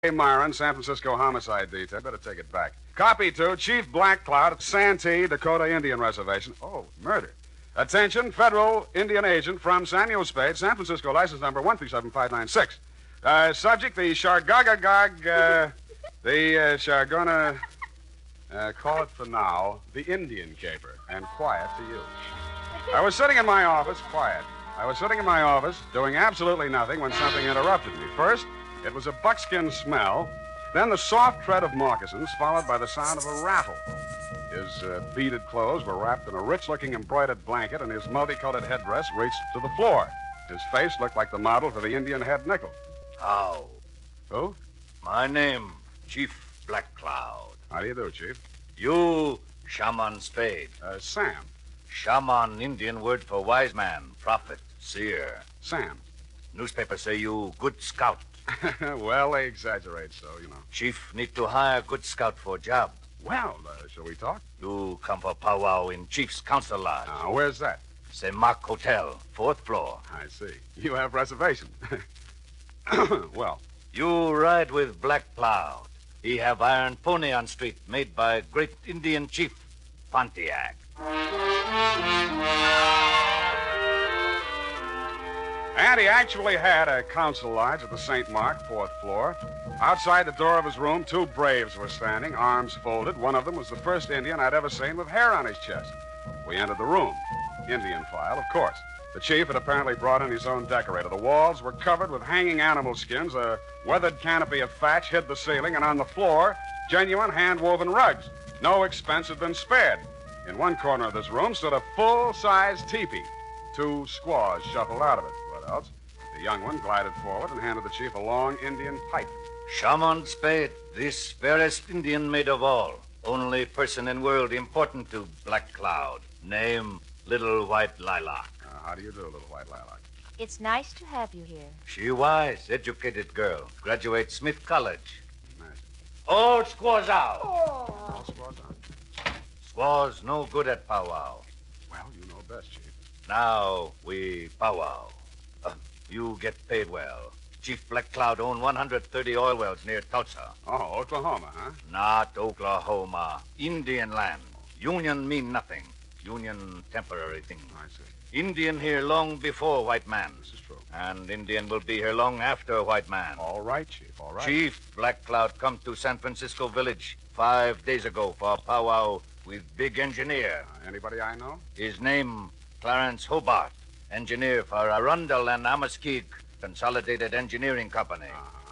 Myron, San Francisco Homicide Detail. Better take it back. Copy to Chief Black Cloud at Santee, Dakota Indian Reservation. Oh, murder. Attention, federal Indian agent from Samuel Spade, San Francisco, license number 137596. Subject, the Shargagagag, the Shargona, call it for now, the Indian caper, and quiet to you. I was sitting in my office, quiet. I was sitting in my office, doing absolutely nothing when something interrupted me. First, it was a buckskin smell, then the soft tread of moccasins, followed by the sound of a rattle. His beaded clothes were wrapped in a rich-looking embroidered blanket, and his multicolored headdress reached to the floor. His face looked like the model for the Indian head nickel. How? Who? My name, Chief Black Cloud. How do you do, Chief? You, Shaman Spade. Sam. Shaman, Indian word for wise man, prophet, seer. Sam. Newspapers say you good scout. Well, they exaggerate so, you know. Chief need to hire good scout for job. Well, shall we talk? You come for powwow in Chief's council lodge. Where's that? Semak Hotel, 4th floor. I see. You have reservation. Well. You ride with Black Cloud. He have iron pony on street made by great Indian chief, Pontiac. And he actually had a council lodge at the St. Mark, 4th floor. Outside the door of his room, two braves were standing, arms folded. One of them was the first Indian I'd ever seen with hair on his chest. We entered the room. Indian file, of course. The chief had apparently brought in his own decorator. The walls were covered with hanging animal skins. A weathered canopy of thatch hid the ceiling, and on the floor, genuine hand-woven rugs. No expense had been spared. In one corner of this room stood a full-size teepee. Two squaws shuffled out of it. What else? The young one glided forward and handed the chief a long Indian pipe. Shaman Spade, this fairest Indian maid of all. Only person in world important to Black Cloud. Name, Little White Lilac. How do you do, Little White Lilac? It's nice to have you here. She wise, educated girl. Graduate Smith College. Nice. All squaws out. All squaws out. Squaws no good at powwow. Well, you know best, Chief. Now we powwow. You get paid well. Chief Black Cloud own 130 oil wells near Tulsa. Oh, Oklahoma, huh? Not Oklahoma. Indian land. Union mean nothing. Union temporary thing. I see. Indian here long before white man. This is true. And Indian will be here long after white man. All right, Chief, all right. Chief Black Cloud come to San Francisco Village 5 days ago for a powwow with big engineer. Anybody I know? His name, Clarence Hobart. Engineer for Arundel and Amaskig Consolidated Engineering Company.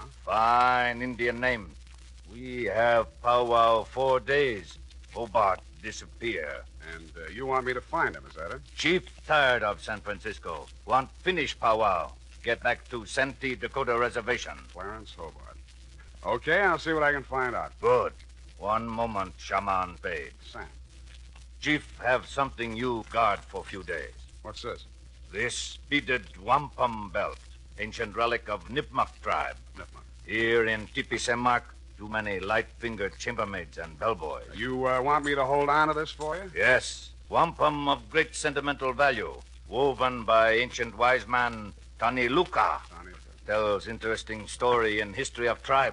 Fine Indian name. We have powwow 4 days. Hobart disappear. And you want me to find him, is that it? Chief tired of San Francisco. Want finish powwow. Get back to Santee, Dakota Reservation. Clarence Hobart. Okay, I'll see what I can find out. Good. One moment, Shaman Spade. Sam. Chief have something you guard for few days. What's this? This beaded wampum belt. Ancient relic of Nipmuc tribe. Nipmuc. Here in Tipi-Semak, too many light-fingered chambermaids and bellboys. You want me to hold on to this for you? Yes. Wampum of great sentimental value. Woven by ancient wise man Tani Luka. Tells interesting story in history of tribe.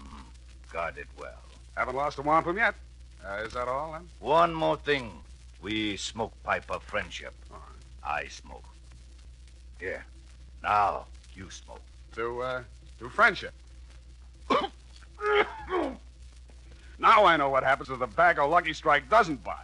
Guard it well. Haven't lost a wampum yet. Is that all, then? One more thing. We smoke pipe of friendship. All right. I smoke. Here. Now, you smoke. To friendship. Now I know what happens if the bag of Lucky Strike doesn't buy.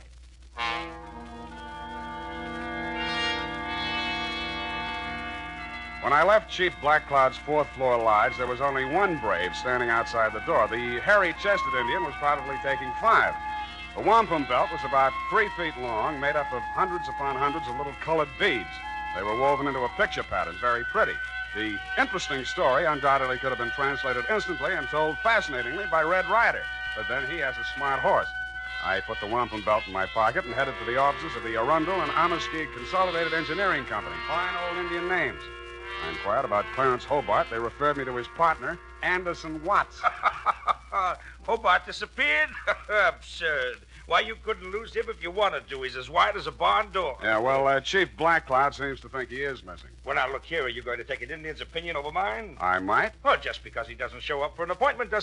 When I left Chief Black Cloud's 4th floor lodge, there was only one brave standing outside the door. The hairy-chested Indian was probably taking 5. The wampum belt was about 3 feet long, made up of hundreds upon hundreds of little colored beads. They were woven into a picture pattern, very pretty. The interesting story undoubtedly could have been translated instantly and told fascinatingly by Red Ryder. But then he has a smart horse. I put the wampum belt in my pocket and headed for the offices of the Arundel and Amaskig Consolidated Engineering Company. Fine old Indian names. I inquired about Clarence Hobart. They referred me to his partner, Anderson Watts. Hobart disappeared? Absurd. Why, you couldn't lose him if you wanted to. He's as wide as a barn door. Yeah, well, Chief Black Cloud seems to think he is missing. Well, now, look here. Are you going to take an Indian's opinion over mine? I might. Well, just because he doesn't show up for an appointment doesn't